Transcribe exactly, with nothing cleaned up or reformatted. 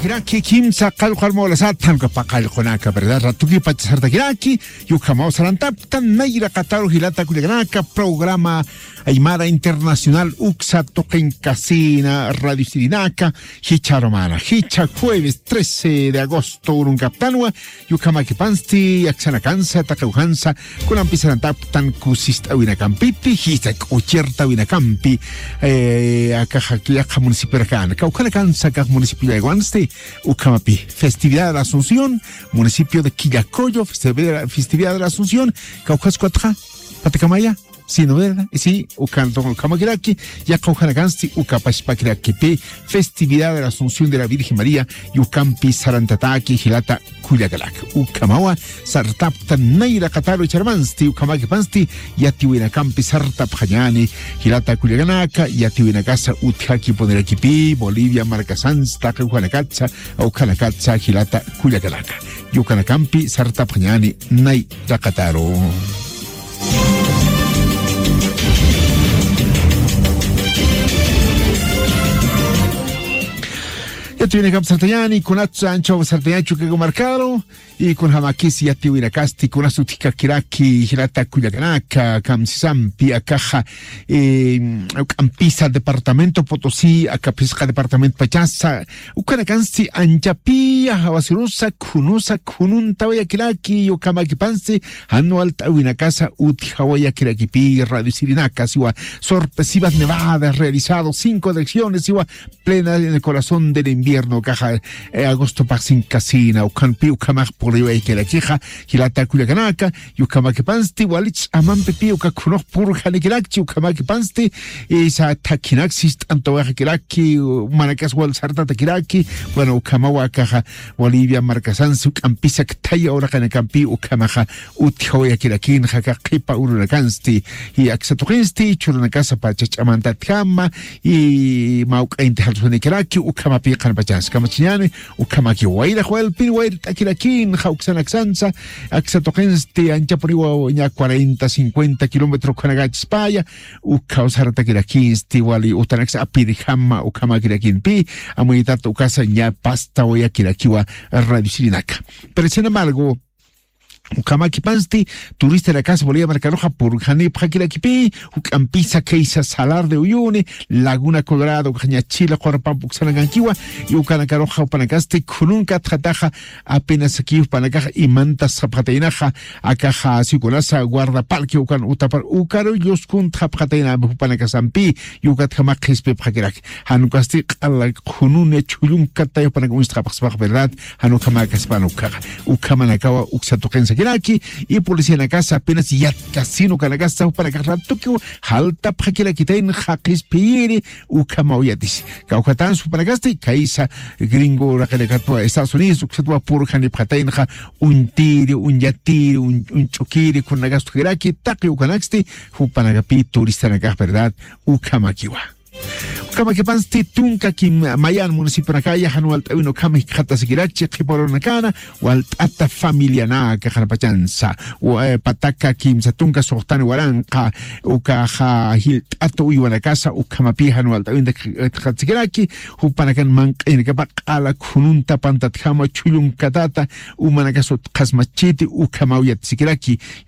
Giraki kimsa qalqalmo la satan ka paqal qonaka verdad ratuki pachasarta giraki yukamo sarantap tan naira qataru hilata kuliganaka programa Aymara Internacional Uxa Toquen Casina Radio Sirinaka Hicha Romana Hicha jueves trece de agosto Urun Captanua Yukamaki Pansti Yaxana Cansa Takauhansa Kulan Pisarantap Tan Kusista Winakampiti Hitak Uchierta Winacampi eh Akajakiaka Municipio de Can Caucana Cansa Kak Municipio de Guanste Ukamapi Festividad de la Asunción Municipio de Quillacoyo Festividad de la Asunción Caucascuatra Patacamaya Sí, no verdad, sí, ucanto Kamagiraki, ya Kauhanagansti, Ukapashpakirakipe, festividad de la Asunción de la Virgen María, Yukampi, Sarantataki, Hilata, Kuyagalak, Ukamawa, Sartapta, Naira Kataro, Charmansti, Ukamakipansti, Yatiwina Campi, Sartap Hayani, Hilata Kuyaganaka, Yatiwina Casa, Uthaki Ponerakipi, Bolivia, Marcasans, Taka Uhanakatsa, Aukanakatsa, Hilata Kuyagalaka, Yukanakampi, Sartap Hayani, Naira Kataro. Ya tiene Cap Sartayani, con Atza Ancho Sartayachu que marcado, y con Hamakis y Atiwina Casti, con Asutika Kiraki, Hirata Kuyaganaka, Kamsisampi, Akaja, Campisa Departamento Potosí, Acapisca Departamento Pachasa, Ukanakansi, Anchapi, Havasirusa, Kunusa, Kunun Tawaya Kiraki, Ukamakipansi, Anual Tawina Casa, Uti Hawaya Kirakipi, Radio Sirinaka, Siwa, sorpresivas nevadas realizados, cinco elecciones, Siwa, plena en el corazón del invierno. Caja eh, agosto paxin casina ukampi ukamak poriwe que la queja hilata kuyaganaka ukamak pansti walich aman pepi ukakunok pur hanikiraki ukamak pansti esa takinaxist antoja kiraki manakas wal sarta takiraki bueno ukamawa caja Bolivia marcasansu ukampisa ktaya ora kanampi ukamaja uthoya kirakin haka qipa urunakansti y aksatuqinsti churnakasa pachachamanta tjama y mauka intelhsuni kiraki ukamapi Pachas Kamachiniani, Ukamaki Waira, Joel Pinwair, Takirakin, Hauxanaxanza, Axatokenste, Anchapuriwa, ya cuarenta, cincuenta kilómetros con Agachpaya, Ukausar Takirakin, Stiwali, Utanax Apirihama, Ukamakirakin Pi, Amuitat Ukasa, ya pasta o ya Kirakiwa, Radio Sirinaka. Pero sin embargo, Ukamaki Pansti, turista de la casa Bolivia Marcaroja por Janip Hakirakipi, Ukampisa Keisa Salar de Uyuni, Laguna Colorado, Cañachila, Juarapampuxanaganquiwa, y Ucanacaroja, Upanacasti, Kununka Trataja, apenas aquí Upanacaja y Manta Zapateinaja, Acaja, Sicolasa, Guardapalque, Ucan Utapar, Ucaro, Yoskun Trapateina, Upanacasampi, Yucatamaquis Pepakirak, Hanucasti, Kunune, Chulunka, Tayopanagamustrapas, verdad, Hanukamacas Panucaja, Ucamanakawa, Uxatokense. Kiraki y policía en la casa apenas ya casino con la casa para agarrar Tokio halta pakira kitain hakis piri ukamaoyatis kaukatan su para gasti kaisa gringo la que le cató a Estados Unidos que se tuvo por jani patain ha un tiri un yatiri un un chokiri con la gasto kiraki takio kanaxti hupanagapi turista en la casa verdad ukamakiwa Kamakipansti tunka kim mayan municipio nakaya hanual tawino kami khata sigirachi khiporo nakana wal ata familia na ka khanapachansa o pataka kim satunka sohtani waranqa uka ha hil ato uiwana casa ukamapi hanual tawin khat sigiraki hupanakan manqin ka baqala khununta pantat khama chulun katata umanakaso khasmachiti ukamawiyat sigiraki